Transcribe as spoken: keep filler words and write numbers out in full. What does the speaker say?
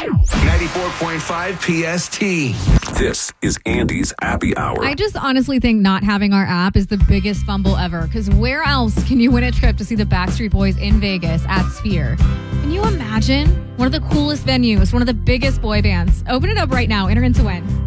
ninety-four point five P S T. This is Andy's Happy Hour. I just honestly think not having our app is the biggest fumble ever. Because where else can you win a trip to see the Backstreet Boys in Vegas at Sphere? Can you imagine? One of the coolest venues, one of the biggest boy bands. Open it up right now. Enter in to win.